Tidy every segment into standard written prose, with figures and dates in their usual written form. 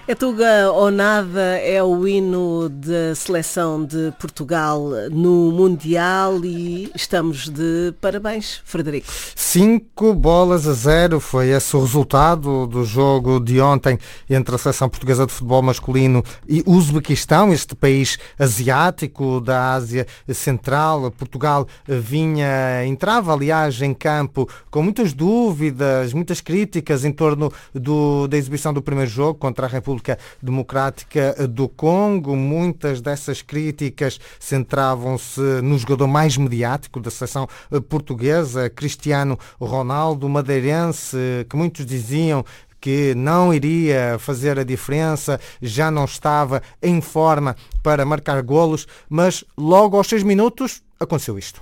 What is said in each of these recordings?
É Tuga ou Nada é o hino da seleção de Portugal no Mundial e estamos de parabéns, Frederico. 5-0 foi esse o resultado do jogo de ontem entre a seleção portuguesa de futebol masculino e o Uzbequistão, este país asiático da Ásia Central. Portugal entrava, aliás, em campo com muitas dúvidas, muitas críticas em torno da exibição do primeiro jogo contra a República Democrática do Congo. Muitas dessas críticas centravam-se no jogador mais mediático da seleção portuguesa, Cristiano Ronaldo, madeirense, que muitos diziam que não iria fazer a diferença, já não estava em forma para marcar golos, mas logo aos 6 minutos aconteceu isto.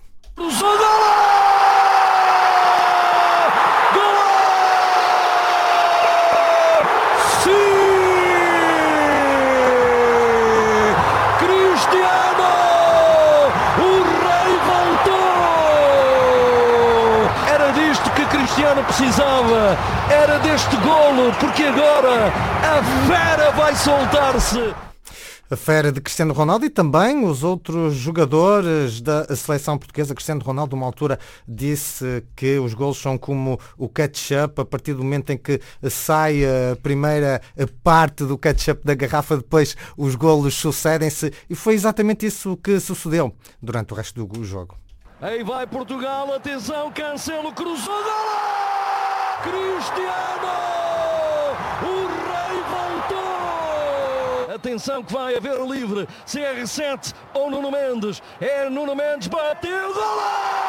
Precisava, era deste golo, porque agora a fera vai soltar-se. A fera de Cristiano Ronaldo e também os outros jogadores da seleção portuguesa. Cristiano Ronaldo, numa altura, disse que os golos são como o ketchup. A partir do momento em que sai a primeira parte do ketchup da garrafa, depois os golos sucedem-se, e foi exatamente isso que sucedeu durante o resto do jogo. Aí vai Portugal, atenção, Cancelo cruzou, golo! Cristiano! O rei voltou! Atenção que vai haver livre, CR7 ou Nuno Mendes. É Nuno Mendes, bateu, golo!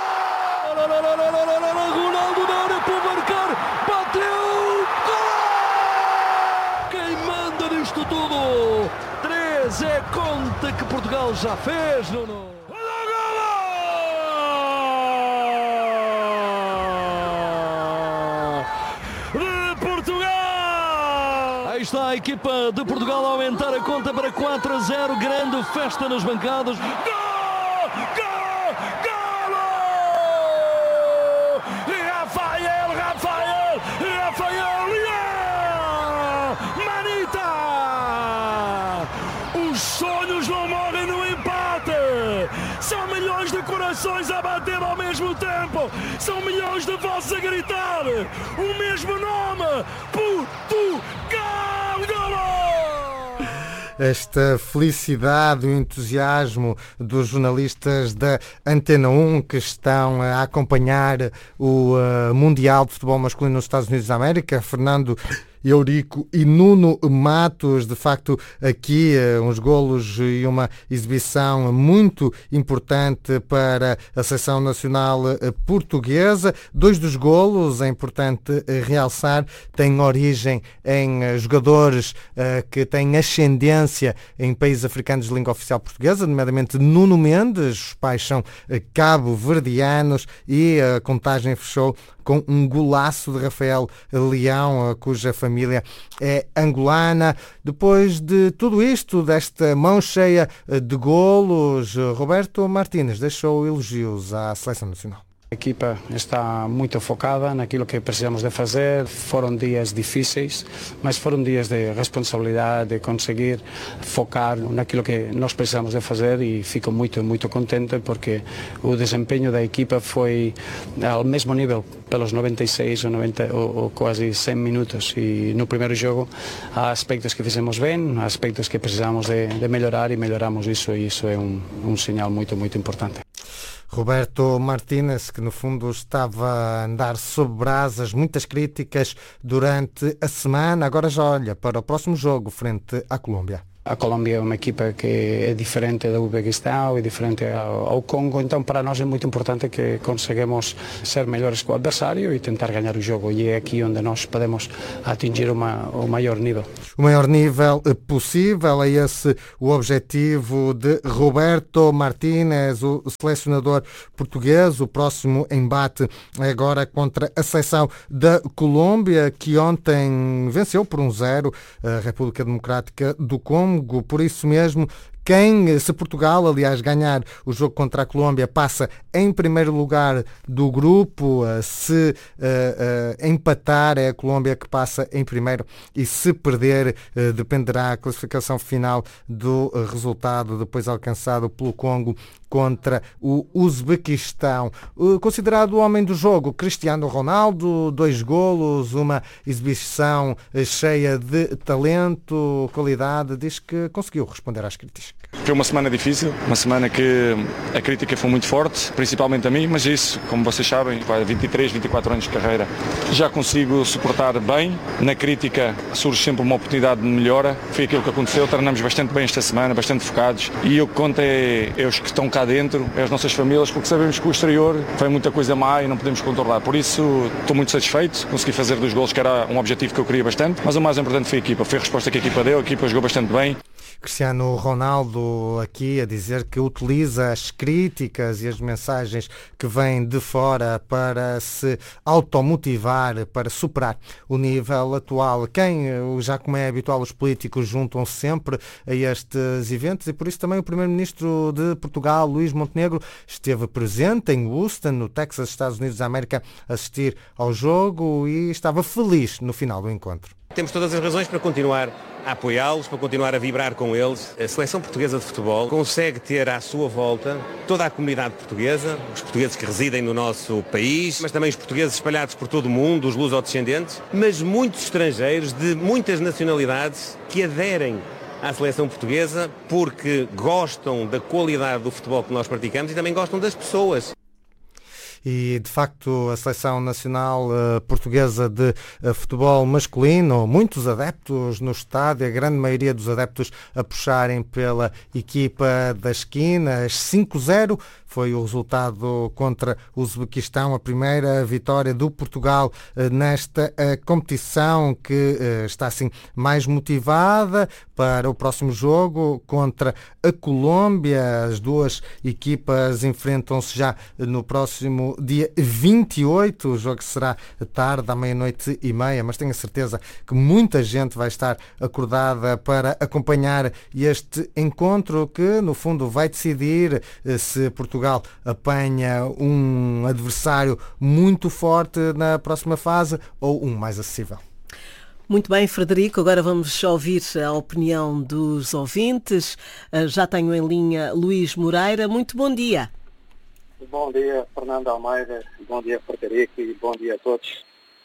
Ronaldo na área para marcar, bateu, golo! Quem manda nisto tudo? 3 é conta que Portugal já fez, Nuno! Está a equipa de Portugal a aumentar a conta para 4-0, grande festa nas bancadas. Gol! Gol! Golo! Rafael! Yeah! Manita! Os sonhos não morrem no empate. São milhões de corações a bater ao mesmo tempo. São milhões de vozes a gritar o mesmo nome. Portugal! Esta felicidade, o entusiasmo dos jornalistas da Antena 1 que estão a acompanhar o Mundial de Futebol Masculino nos Estados Unidos da América, Fernando Eurico e Nuno Matos. De facto, aqui uns golos e uma exibição muito importante para a seleção nacional portuguesa. 2 dos golos, é importante realçar, têm origem em jogadores que têm ascendência em países africanos de língua oficial portuguesa, nomeadamente Nuno Mendes. Os pais são cabo-verdianos e a contagem fechou com um golaço de Rafael Leão, cuja família é angolana. Depois de tudo isto, desta mão cheia de golos, Roberto Martínez deixou elogios à seleção nacional. A equipa está muito focada naquilo que precisamos de fazer. Foram dias difíceis, mas foram dias de responsabilidade, de conseguir focar naquilo que nós precisamos de fazer, e fico muito contente porque o desempenho da equipa foi ao mesmo nível pelos 96 ou 90 ou quase 100 minutos, e no primeiro jogo há aspectos que fizemos bem, há aspectos que precisamos de melhorar, e melhoramos isso, e isso é um sinal muito importante. Roberto Martínez, que no fundo estava a andar sob brasas, muitas críticas durante a semana, agora já olha para o próximo jogo frente à Colômbia. A Colômbia é uma equipa que é diferente do Uzbequistão, é diferente ao Congo, então para nós é muito importante que conseguimos ser melhores que o adversário e tentar ganhar o jogo, e é aqui onde nós podemos atingir o maior nível. O maior nível possível, é esse o objetivo de Roberto Martínez, o selecionador português. O próximo embate é agora contra a seleção da Colômbia, que ontem venceu por 1-0 a República Democrática do Congo. Por isso mesmo, Se Portugal, aliás, ganhar o jogo contra a Colômbia, passa em primeiro lugar do grupo. Se empatar, é a Colômbia que passa em primeiro, e se perder, dependerá a classificação final do resultado depois alcançado pelo Congo contra o Uzbequistão. Considerado o homem do jogo, Cristiano Ronaldo, 2 golos, uma exibição cheia de talento, qualidade, diz que conseguiu responder às críticas. Foi uma semana difícil, uma semana que a crítica foi muito forte, principalmente a mim, mas isso, como vocês sabem, 23, 24 anos de carreira, já consigo suportar bem. Na crítica surge sempre uma oportunidade de melhora, foi aquilo que aconteceu, treinamos bastante bem esta semana, bastante focados, e o que conta é os que estão cá dentro, é as nossas famílias, porque sabemos que o exterior foi muita coisa má e não podemos controlar. Por isso, estou muito satisfeito, consegui fazer 2 golos, que era um objetivo que eu queria bastante, mas o mais importante foi a equipa, foi a resposta que a equipa deu, a equipa jogou bastante bem. Cristiano Ronaldo aqui a dizer que utiliza as críticas e as mensagens que vêm de fora para se automotivar, para superar o nível atual. Já como é habitual, os políticos juntam-se sempre a estes eventos, e por isso também o primeiro-ministro de Portugal, Luís Montenegro, esteve presente em Houston, no Texas, Estados Unidos da América, a assistir ao jogo, e estava feliz no final do encontro. Temos todas as razões para continuar a apoiá-los, para continuar a vibrar com eles. A seleção portuguesa de futebol consegue ter à sua volta toda a comunidade portuguesa, os portugueses que residem no nosso país, mas também os portugueses espalhados por todo o mundo, os lusodescendentes, mas muitos estrangeiros de muitas nacionalidades que aderem à seleção portuguesa porque gostam da qualidade do futebol que nós praticamos e também gostam das pessoas. E, de facto, a Seleção Nacional Portuguesa de Futebol Masculino, muitos adeptos no estádio, a grande maioria dos adeptos a puxarem pela equipa das esquinas. 5-0 foi o resultado contra o Uzbequistão, a primeira vitória do Portugal nesta competição, que está assim mais motivada para o próximo jogo contra a Colômbia. As duas equipas enfrentam-se já no próximo dia 28, o jogo será tarde, à 00:30, mas tenho a certeza que muita gente vai estar acordada para acompanhar este encontro, que no fundo vai decidir se Portugal apanha um adversário muito forte na próxima fase ou um mais acessível. Muito bem, Frederico, agora vamos ouvir a opinião dos ouvintes. Já tenho em linha Luís Moreira. Muito bom dia. Bom dia, Fernando Almeida, bom dia, Frederico, e bom dia a todos.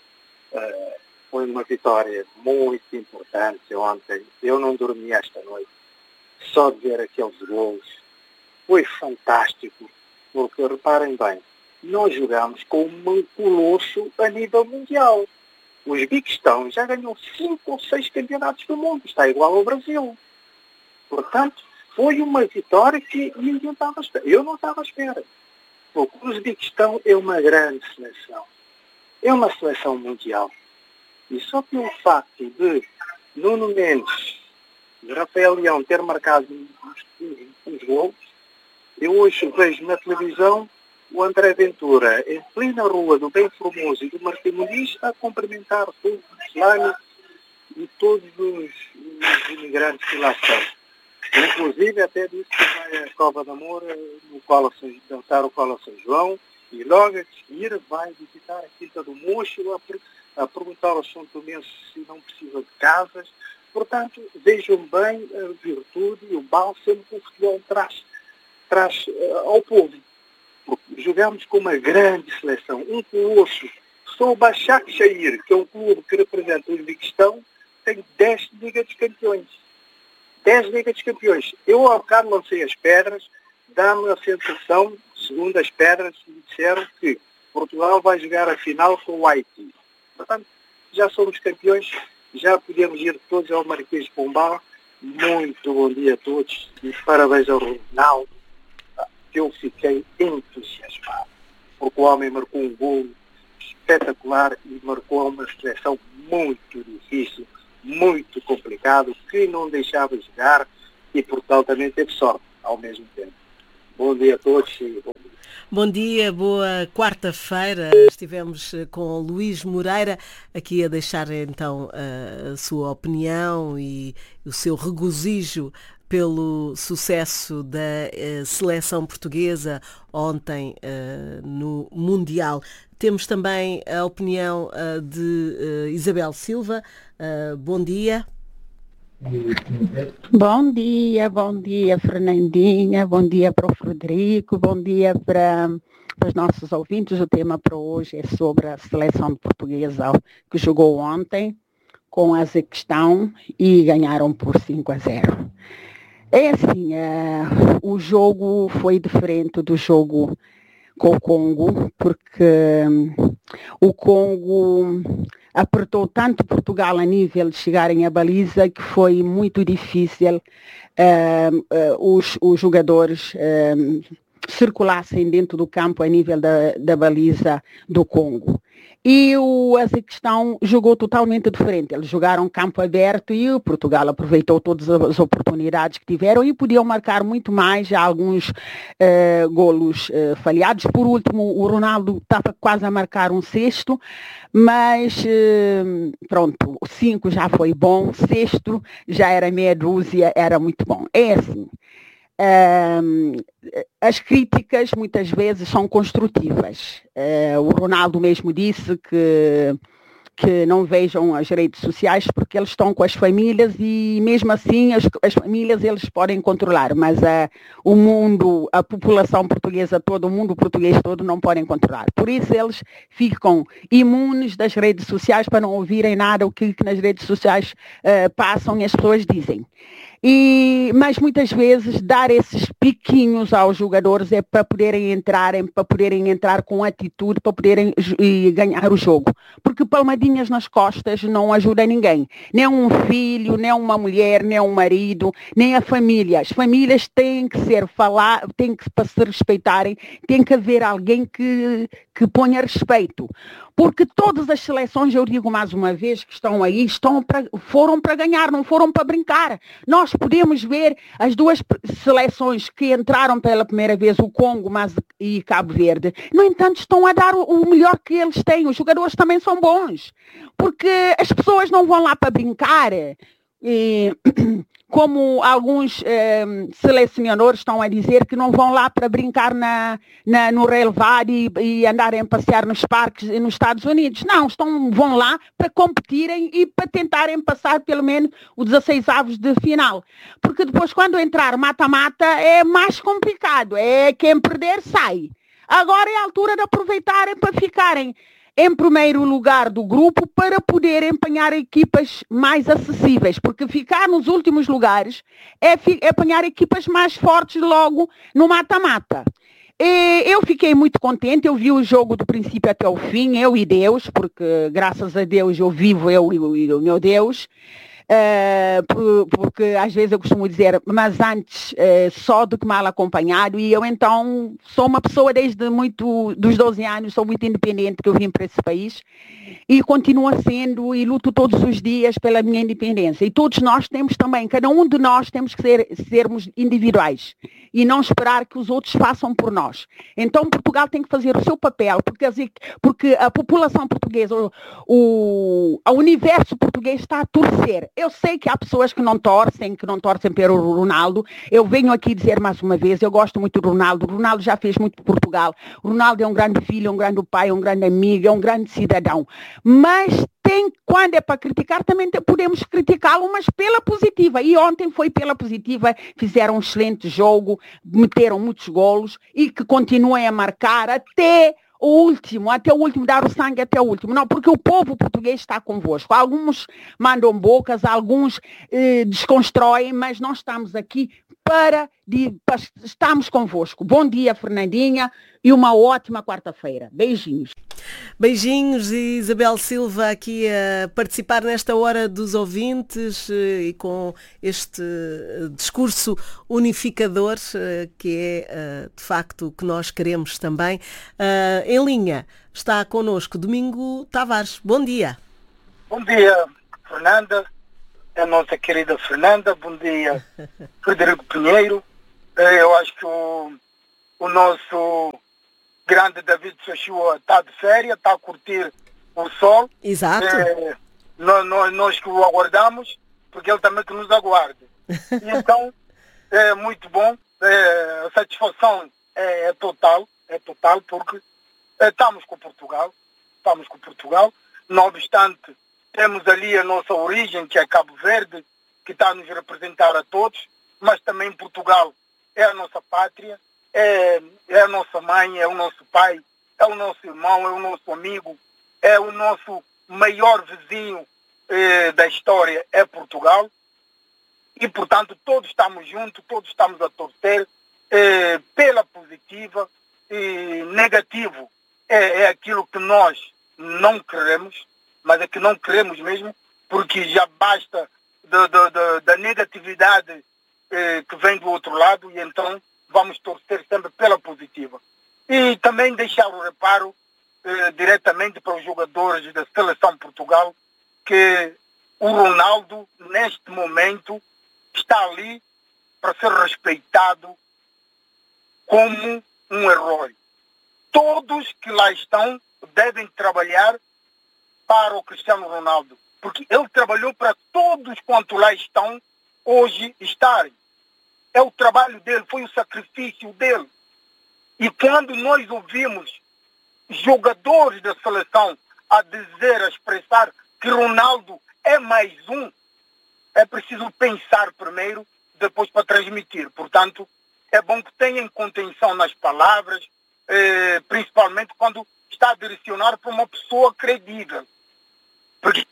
Foi uma vitória muito importante ontem. Eu não dormi esta noite. Só de ver aqueles golos foi fantástico, porque reparem bem, nós jogamos com um colosso a nível mundial. O Uzbequistão já ganhou 5 ou 6 campeonatos do mundo, está igual ao Brasil. Portanto, foi uma vitória que ninguém estava à espera. Eu não estava à espera. Porque o Uzbequistão é uma grande seleção. É uma seleção mundial. E só pelo facto de Nuno Mendes e Rafael Leão ter marcado uns gols, eu hoje vejo na televisão o André Ventura, em plena rua do Bem Formoso e do Martim Muniz, a cumprimentar todos os islâmicos e todos os imigrantes que lá estão. Inclusive até disse que vai à Cova da Moura, no Colo dançar o Colo São João, e logo a seguir vai visitar a Quinta do Mocho, a perguntar aos São Tomenses se não precisam de casas. Portanto, vejam bem a virtude e o bálsamo que o futebol traz ao povo. Porque jogamos com uma grande seleção, um colosso. Só o Başakşehir, que é um clube que representa o Uzbequistão, tem 10 Liga dos Campeões. 10 Liga dos Campeões. Eu há bocado lancei as pedras, dá-me a sensação, segundo as pedras, me disseram que Portugal vai jogar a final com o Haiti. Portanto, já somos campeões, já podemos ir todos ao Marquês de Pombal. Muito bom dia a todos e parabéns ao Ronaldo. Eu fiquei entusiasmado, porque o homem marcou um gol espetacular e marcou uma seleção muito difícil, muito complicado, que não deixava jogar, e Portugal também teve sorte ao mesmo tempo. Bom dia a todos e bom dia. Bom dia, boa quarta-feira. Estivemos com o Luís Moreira aqui a deixar então a sua opinião e o seu regozijo pelo sucesso da seleção portuguesa ontem no Mundial. Temos também a opinião de Isabel Silva. Bom dia. Bom dia, Fernandinha, bom dia para o Frederico, bom dia para os nossos ouvintes. O tema para hoje é sobre a seleção portuguesa que jogou ontem com a Azequistão e ganharam por 5-0. É assim, o jogo foi diferente do jogo com o Congo, porque o Congo apertou tanto Portugal a nível de chegarem à baliza que foi muito difícil os jogadores circulassem dentro do campo a nível da baliza do Congo. E o Azequistão jogou totalmente diferente. Eles jogaram campo aberto e o Portugal aproveitou todas as oportunidades que tiveram e podiam marcar muito mais, já alguns golos falhados. Por último, o Ronaldo estava quase a marcar um sexto, mas pronto, o 5 já foi bom, o sexto já era meia dúzia, era muito bom. É assim. As críticas muitas vezes são construtivas. O Ronaldo mesmo disse que não vejam as redes sociais porque eles estão com as famílias e mesmo assim as famílias eles podem controlar, mas o mundo, a população portuguesa toda, o mundo português todo não podem controlar. Por isso eles ficam imunes das redes sociais para não ouvirem nada o que nas redes sociais passam e as pessoas dizem. Mas muitas vezes dar esses piquinhos aos jogadores é para poderem entrar com atitude, para poderem ganhar o jogo. Porque palmadinhas nas costas não ajuda ninguém. Nem um filho, nem uma mulher, nem um marido, nem a família. As famílias têm que para se respeitarem, tem que haver alguém que ponha respeito. Porque todas as seleções, eu digo mais uma vez, que estão aí, foram para ganhar, não foram para brincar. Nós podemos ver as duas seleções que entraram pela primeira vez, o Congo e Cabo Verde. No entanto, estão a dar o melhor que eles têm. Os jogadores também são bons. Porque as pessoas não vão lá para brincar. Como alguns selecionadores estão a dizer que não vão lá para brincar no relevado e andarem a passear nos parques nos Estados Unidos. Não, vão lá para competirem e para tentarem passar pelo menos os 16avos de final. Porque depois quando entrar mata-mata é mais complicado, é quem perder sai. Agora é a altura de aproveitarem para ficarem em primeiro lugar do grupo para poderem apanhar equipas mais acessíveis, porque ficar nos últimos lugares é apanhar equipas mais fortes logo no mata-mata. Eu fiquei muito contente, eu vi o jogo do princípio até o fim, eu e Deus, porque graças a Deus eu vivo, eu e o meu Deus. Porque às vezes eu costumo dizer, mas antes só do que mal acompanhado, e eu então sou uma pessoa dos 12 anos, sou muito independente, que eu vim para esse país e continuo sendo e luto todos os dias pela minha independência, e todos nós temos também, cada um de nós temos que sermos individuais e não esperar que os outros façam por nós. Então Portugal tem que fazer o seu papel, porque a população portuguesa, o universo português está a torcer. Eu sei que há pessoas que não torcem pelo Ronaldo. Eu venho aqui dizer mais uma vez, eu gosto muito do Ronaldo. O Ronaldo já fez muito por Portugal. O Ronaldo é um grande filho, um grande pai, um grande amigo, é um grande cidadão. Mas quando é para criticar, também podemos criticá-lo, mas pela positiva. E ontem foi pela positiva, fizeram um excelente jogo, meteram muitos golos e que continuem a marcar até o último, dar o sangue até o último. Não, porque o povo português está convosco. Alguns mandam bocas, alguns desconstroem, mas nós estamos aqui estamos convosco. Bom dia, Fernandinha, e uma ótima quarta-feira. Beijinhos. Beijinhos, e Isabel Silva aqui a participar nesta hora dos ouvintes e com este discurso unificador que é de facto o que nós queremos também. Em linha está connosco Domingo Tavares. Bom dia. Bom dia, Fernanda, a nossa querida Fernanda. Bom dia, Frederico Pinheiro. Eu acho que o nosso grande David Sochua está de férias, está a curtir o sol. Exato. Nós que o aguardamos, porque ele também que nos aguarde. E então, é muito bom, a satisfação é total, porque estamos com Portugal, não obstante, temos ali a nossa origem, que é Cabo Verde, que está a nos representar a todos, mas também Portugal é a nossa pátria, é a nossa mãe, é o nosso pai, é o nosso irmão, é o nosso amigo, é o nosso maior vizinho da história, é Portugal. E, portanto, todos estamos juntos, todos estamos a torcer pela positiva. E negativo é aquilo que nós não queremos, mas é que não queremos mesmo, porque já basta da negatividade que vem do outro lado, e então vamos torcer sempre pela positiva. E também deixar o reparo diretamente para os jogadores da Seleção de Portugal, que o Ronaldo, neste momento, está ali para ser respeitado como um herói. Todos que lá estão devem trabalhar para o Cristiano Ronaldo, porque ele trabalhou para todos quanto lá estão hoje estarem. É o trabalho dele, foi o sacrifício dele. E quando nós ouvimos jogadores da seleção a dizer, a expressar que Ronaldo é mais um, é preciso pensar primeiro, depois para transmitir. Portanto, é bom que tenham contenção nas palavras, principalmente quando está a direcionar para uma pessoa credível. Porque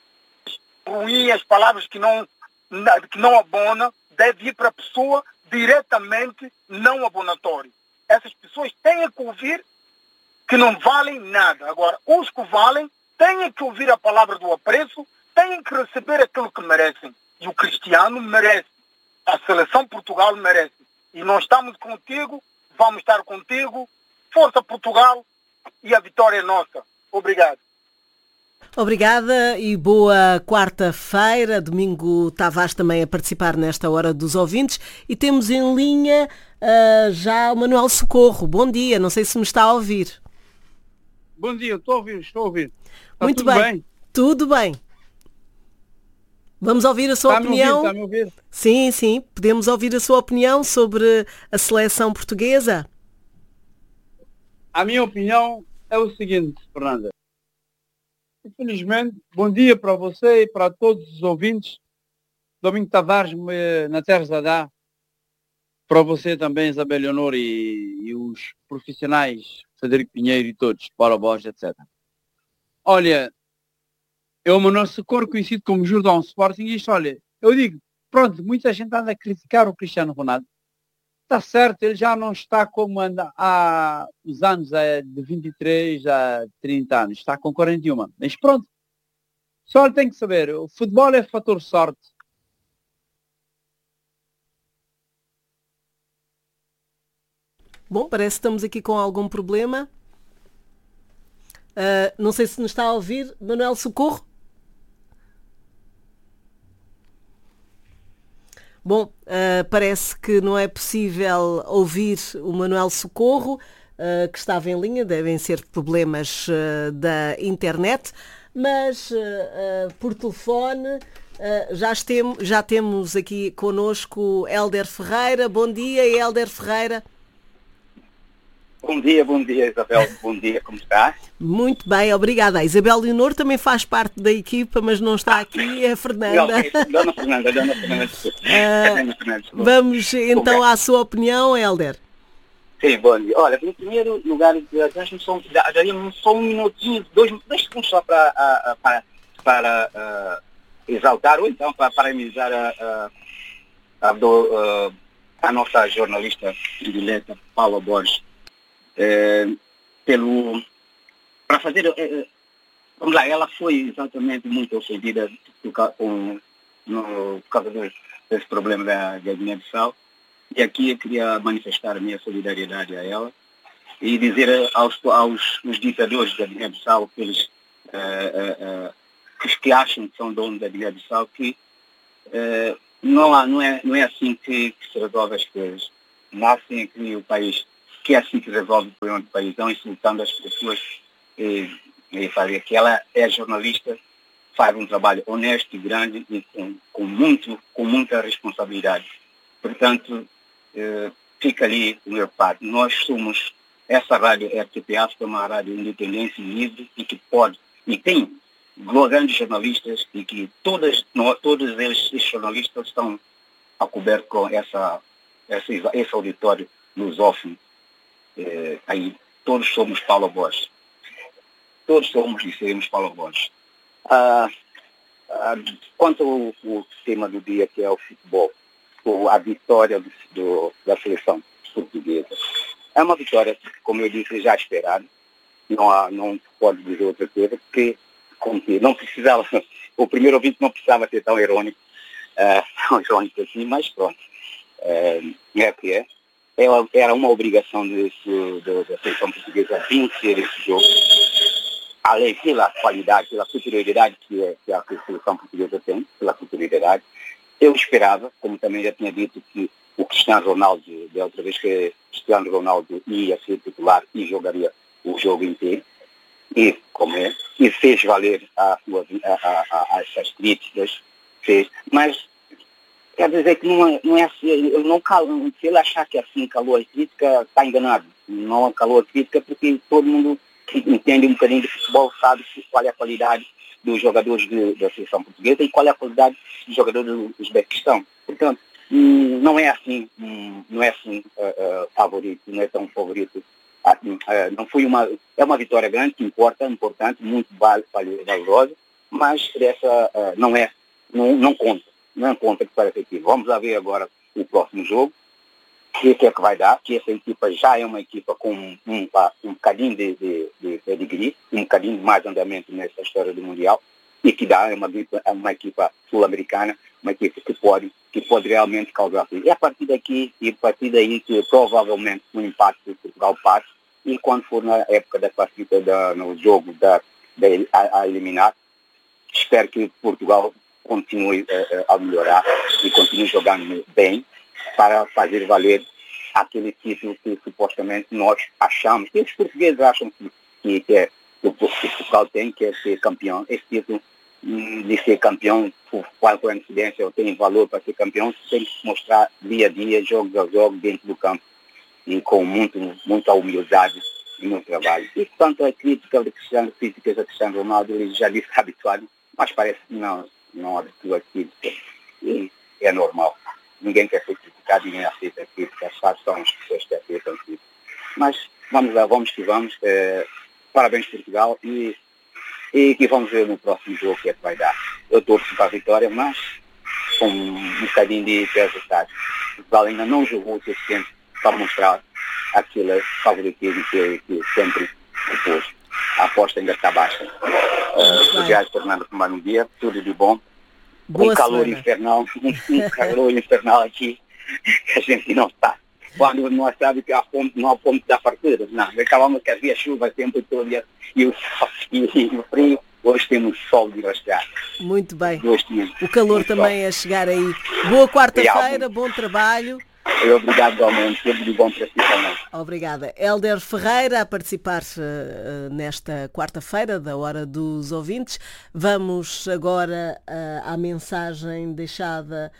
ruim, as palavras que não abona, deve ir para a pessoa diretamente não abonatório. Essas pessoas têm que ouvir que não valem nada. Agora, os que valem têm que ouvir a palavra do apreço, têm que receber aquilo que merecem. E o Cristiano merece. A Seleção de Portugal merece. E nós estamos contigo, vamos estar contigo. Força Portugal, e a vitória é nossa. Obrigado. Obrigada e boa quarta-feira. Domingo Tavares também a participar nesta hora dos ouvintes. E temos em linha já o Manuel Socorro. Bom dia, não sei se me está a ouvir. Bom dia, estou a ouvir. Está muito tudo bem? Tudo bem. Vamos ouvir a sua opinião. Está a me ouvir? Sim, podemos ouvir a sua opinião sobre a seleção portuguesa. A minha opinião é o seguinte, Fernanda. Infelizmente, bom dia para você e para todos os ouvintes. Domingo Tavares, na Terra Zadá. Para você também, Isabel Leonor e os profissionais, Frederico Pinheiro e todos, Paulo Borges, etc. Olha, eu o Manuel Socorro, conhecido como Jordão Sporting, e isto, olha, eu digo, pronto, muita gente anda a criticar o Cristiano Ronaldo. Está certo, ele já não está como anda há os anos de 23 a 30 anos, está com 41. Mas pronto, só ele tem que saber, o futebol é fator sorte. Bom, parece que estamos aqui com algum problema. Não sei se nos está a ouvir, Manuel Socorro. Bom, parece que não é possível ouvir o Manuel Socorro, que estava em linha, devem ser problemas da internet, mas por telefone já temos aqui connosco Hélder Ferreira. Bom dia, Hélder Ferreira. Bom dia, Isabel. Bom dia, como está? Muito bem, obrigada. A Isabel Leonor também faz parte da equipa, mas não está aqui, é a Fernanda. Dona Fernanda. Vamos então à sua opinião, Hélder. Sim, bom dia. Olha, em primeiro lugar, daríamos só um minutinho, dois segundos só para exaltar, ou então para parabenizar a nossa jornalista predileta, Paula Borges. Para fazer, vamos lá, ela foi exatamente muito ofendida por causa desse problema da Guiné-Bissau, e aqui eu queria manifestar a minha solidariedade a ela e dizer aos ditadores da Guiné-Bissau, aqueles que acham que são donos da Guiné-Bissau, que não é assim que se resolve as coisas. Não é assim que o país, que é assim que resolve o problema do país, não insultando as pessoas e fazer que ela é jornalista, faz um trabalho honesto e grande e com muita responsabilidade. Portanto, fica ali o meu parte. Nós somos, essa rádio RTP é uma rádio independente, livre e que pode, e tem grandes jornalistas e que todos esses jornalistas estão a coberto com esse auditório lusófono. Aí todos somos Paulo Borges. Todos somos e seremos Paulo Borges. Quanto ao tema do dia, que é o futebol, a vitória da seleção portuguesa, é uma vitória, como eu disse, já esperada. Não pode dizer outra coisa, porque não precisava, o primeiro ouvinte não precisava ser tão irônico assim, mas pronto, é o que é. Era uma obrigação da seleção portuguesa vencer esse jogo, além pela qualidade, pela superioridade que a seleção portuguesa tem, pela superioridade. Eu esperava, como também já tinha dito, que o Cristiano Ronaldo, da outra vez que Cristiano Ronaldo ia ser titular e jogaria o jogo inteiro, e como é, e fez valer essas críticas, mas quer dizer que não é assim, se ele achar que assim calou a crítica, está enganado. Não calou a crítica porque todo mundo que entende um bocadinho de futebol sabe qual é a qualidade dos jogadores da seleção portuguesa e qual é a qualidade dos jogadores do Uzbequistão. Portanto, não é assim favorito, não é tão favorito. É uma vitória grande, que importa, importante, muito valiosa, mas essa não conta que para efetivo. Vamos lá ver agora o próximo jogo, o que é que vai dar, que essa equipa já é uma equipa com um bocadinho de pedigree, um bocadinho de mais andamento nessa história do Mundial, e que dá uma equipa sul-americana, uma equipa que pode realmente causar. E a partir daí que provavelmente o impacto de Portugal passa, e quando for na época da classificação, no jogo a eliminar, espero que Portugal continue a melhorar e continue jogando bem para fazer valer aquele título que supostamente nós achamos, que os portugueses acham que Portugal tem, que é ser campeão. Esse título de ser campeão, por qual coincidência tem valor para ser campeão, tem que se mostrar dia a dia, jogos a jogos, dentro do campo, e com muita humildade e muito trabalho. E quanto à críticas a Cristiano Ronaldo, ele já disse habituado, mas parece que não habitua a crítica. E é normal. Ninguém quer ser criticado, ninguém aceita a crítica, são as pessoas que aceitam crítica. Mas vamos lá, vamos que vamos. Parabéns Portugal e que vamos ver no próximo jogo o que é que vai dar. Eu torço para a vitória, mas com um bocadinho de resultado. Portugal ainda não jogou o suficiente para mostrar aquele favoritismo que sempre propôs. A aposta ainda está baixa. Obrigado, Fernando, por mais um dia. Tudo de bom. Boa calor infernal, um calor infernal aqui, que a gente não está. Quando nós sabemos que não há ponto da fartura, não. Acabamos que havia chuva sempre todo dia e o frio. Hoje temos sol de rastrear. Muito bem. O calor também a chegar aí. Boa quarta-feira, bom trabalho. Obrigado, igualmente. Tudo de bom para si também. Obrigada. Hélder Ferreira a participar nesta quarta-feira da Hora dos Ouvintes. Vamos agora à mensagem deixada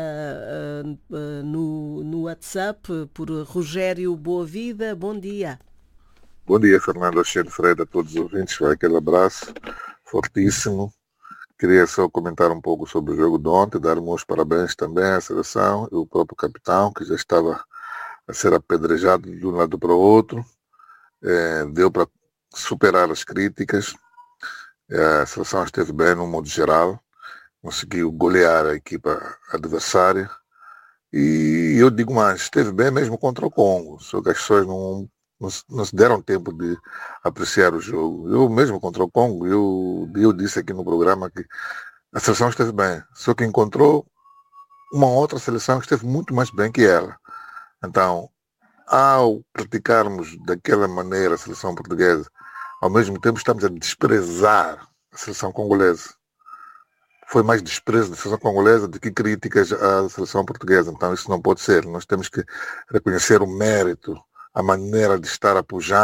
no WhatsApp por Rogério Boavida. Bom dia. Bom dia, Fernando Alexandre Freire, a todos os ouvintes. Aquele abraço fortíssimo. Queria só comentar um pouco sobre o jogo de ontem, dar meus parabéns também à seleção e o próprio capitão, que já estava a ser apedrejado de um lado para o outro. Deu para superar as críticas. A seleção esteve bem no modo geral, conseguiu golear a equipa adversária. E eu digo mais, esteve bem mesmo contra o Congo, só que as pessoas não se deram tempo de apreciar o jogo. Eu mesmo contra o Congo, eu disse aqui no programa que a seleção esteve bem, só que encontrou uma outra seleção que esteve muito mais bem que ela. Então, ao criticarmos daquela maneira a seleção portuguesa, ao mesmo tempo estamos a desprezar a seleção congolesa. Foi mais desprezo da seleção congolesa do que críticas à seleção portuguesa. Então isso não pode ser. Nós temos que reconhecer o mérito, a maneira de estar a pujar